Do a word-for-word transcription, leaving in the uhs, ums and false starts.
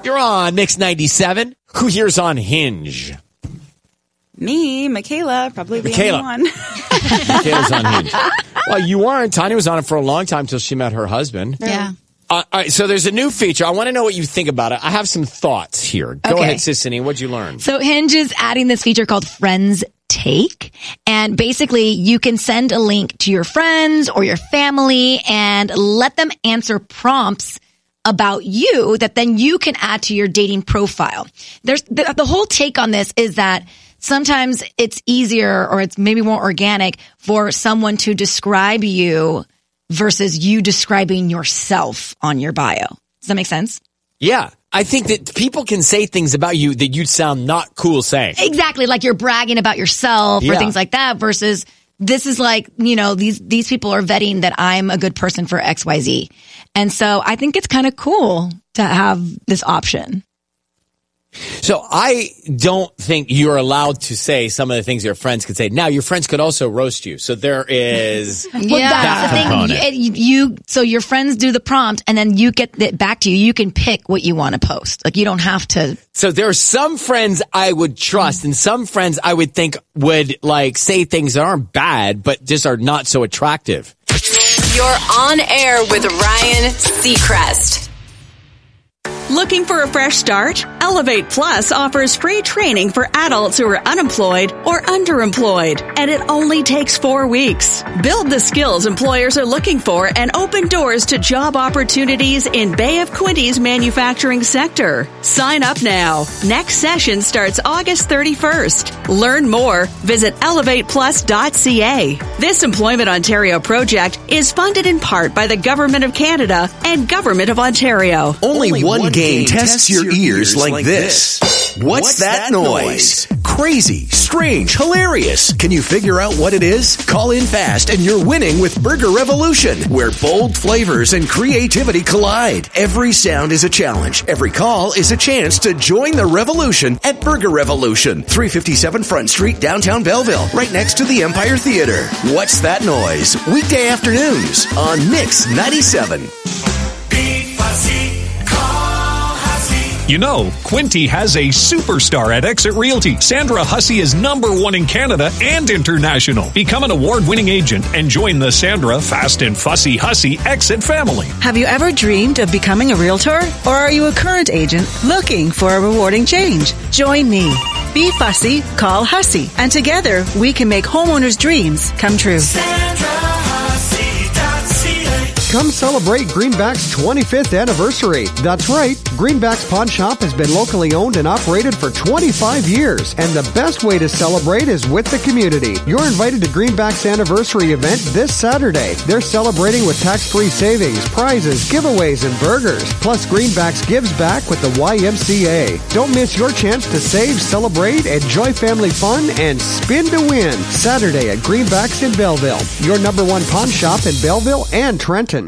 You're on Mix ninety-seven. Who here's on Hinge? Me, Michaela, probably the Michaela. only one. Michaela's on Hinge. Well, you aren't. Tanya was on it for a long time till she met her husband. Yeah. Uh, all right, so there's a new feature. I want to know what you think about it. I have some thoughts here. Go Okay. ahead, Sissany. What'd you learn? So Hinge is adding this feature called Friends Take. And basically you can send a link to your friends or your family and let them answer prompts about you that then you can add to your dating profile. There's the, the whole take on this is that sometimes it's easier or it's maybe more organic for someone to describe you versus you describing yourself on your bio. Does that make sense? Yeah. I think that people can say things about you that you'd sound not cool saying. Exactly. Like you're bragging about yourself or Yeah. things like that versus this is like, you know, these, these people are vetting that I'm a good person for X Y Z. And so I think it's kind of cool to have this option. So I don't think you're allowed to say some of the things your friends could say. Now, your friends could also roast you. So there is Well, that that's the thing. component. You, you, so your friends do the prompt and then you get it back to you. You can pick what you want to post. Like you don't have to. So there are some friends I would trust and some friends I would think would like say things that aren't bad, but just are not so attractive. You're on air with Ryan Seacrest. Looking for a fresh start? Elevate Plus offers free training for adults who are unemployed or underemployed, and it only takes four weeks. Build the skills employers are looking for and open doors to job opportunities in Bay of Quinty's manufacturing sector. Sign up now. Next session starts August thirty-first. Learn more. Visit elevate plus dot c a. This Employment Ontario project is funded in part by the Government of Canada and Government of Ontario. Only, Only one, one game, game tests your ears like, like this. What's, What's that, that noise? noise? Crazy, strange, hilarious. Can you figure out what it is? Call in fast and you're winning with Burger Revolution, where bold flavors and creativity collide. Every sound is a challenge. Every call is a chance to join the revolution at Burger Revolution, three fifty-seven Front Street, downtown Belleville, right next to the Empire Theater. What's that noise? Weekday afternoons on Mix ninety-seven. You know, Quinty has a superstar at Exit Realty. Sandra Hussey is number one in Canada and international. Become an award-winning agent and join the Sandra Fast and Fussy Hussey Exit family. Have you ever dreamed of becoming a realtor? Or are you a current agent looking for a rewarding change? Join me. Be fussy, call Hussey. And together, we can make homeowners' dreams come true. Come celebrate Greenback's twenty-fifth anniversary. That's right. Greenback's Pawn Shop has been locally owned and operated for twenty-five years. And the best way to celebrate is with the community. You're invited to Greenback's anniversary event this Saturday. They're celebrating with tax-free savings, prizes, giveaways, and burgers. Plus, Greenback's gives back with the Y M C A. Don't miss your chance to save, celebrate, enjoy family fun, and spin to win. Saturday at Greenback's in Belleville. Your number one pawn shop in Belleville and Trenton.